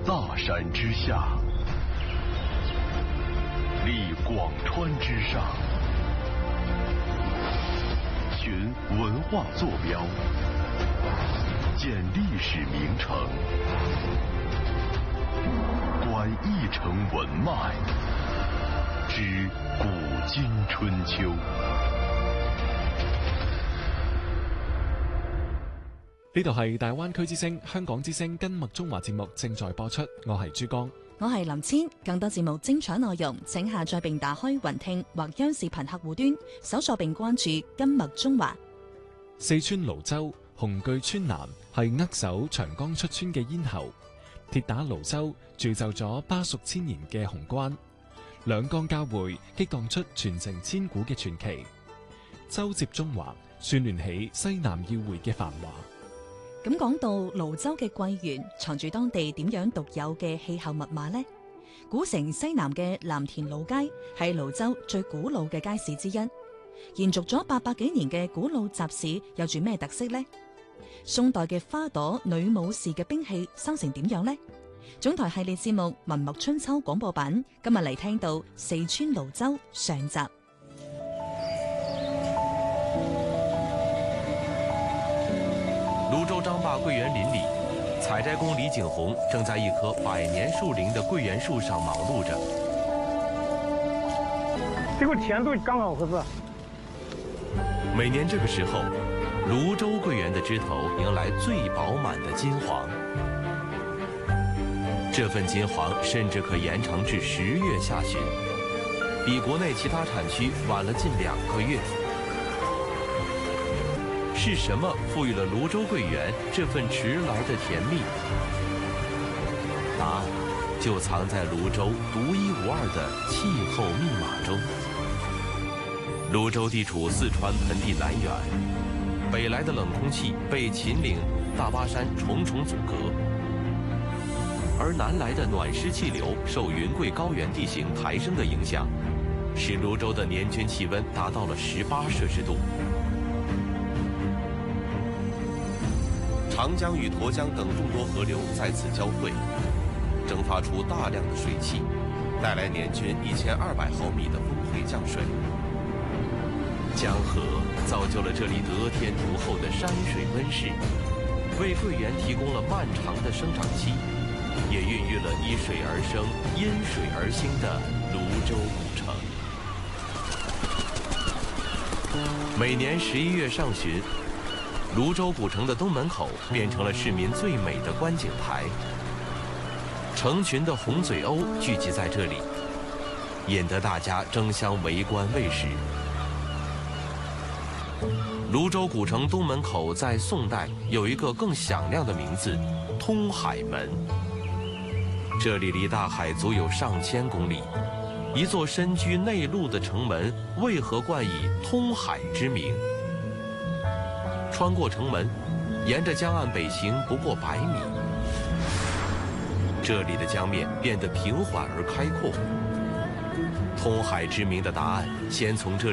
大山之下，立广川之上，寻文化坐标，建历史名城，观一城文脉，知古今春秋。 呢度係大灣區之聲、香港之聲跟麥中華節目正在播出，我係珠江， 我係林千。更多節目精彩內容，請下載並打開雲聽或央視頻客戶端，搜索並關注跟麥中華。 四川瀘州紅巨川南係扼守長江出川嘅咽喉，鐵打瀘州鑄就咗巴蜀千年嘅雄關，兩江交匯激盪出傳承千古嘅傳奇，州接中華，串聯起西南要匯嘅繁華。 咁講到瀘州嘅桂園，藏住當地點樣獨有嘅氣候密碼呢？古城西南嘅藍田老街係瀘州最古老嘅街市之一，延續咗800幾年嘅古老集市有住咩特色呢？宋代嘅花朵女武士嘅兵器生成點樣呢？總台系列節目《文墨春秋》廣播版今日嚟聽到四川瀘州上集。 泸州張壩桂園林裡，採摘工李景洪正在一棵100年樹齡的桂圓樹上忙碌着。 這個甜度剛好合適。 每年這個時候，泸州桂圓的枝頭迎來最飽滿的金黃，這份金黃甚至可延長至10月下旬，比國內其他產區晚了近2個月。是什麼賦予了泸州桂圓這份遲來的甜蜜？答案就藏在泸州獨一無二的氣候密碼中。泸州地處四川盆地南緣，北來的冷空氣被秦嶺、大巴山重重阻隔，而南來的暖濕氣流受雲貴高原地形抬升的影響，使泸州的年均氣溫達到了18攝氏度。長江與沱江等眾多河流在此交匯，蒸發出大量的水汽，帶來年均1200毫米的峰回降水。江河造就了這裡得天獨厚的山水溫室，為桂圓提供了漫長的生長期，也孕育了依水而生、因水而興的泸州古城。每年11月上旬，泸州古城的東門口變成了市民最美的觀景台，成群的紅嘴鷗聚集在這裡，引得大家爭相圍觀餵食。泸州古城東門口在宋代有一個更響亮的名字——通海門。這裡離大海足有上千公里，一座身居內陸的城門為何冠以通海之名？穿過城門，沿着江岸北行不過100米，這裡的江面變得平緩而開闊。通海之名的答案，先從這裡